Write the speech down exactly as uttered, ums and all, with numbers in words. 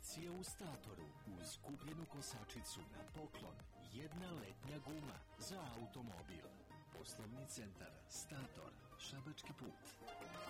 Akcija u Statoru. Uz kupljenu kosačicu na poklon jedna letnja guma za automobil. Poslovni centar Stator, Šabački put.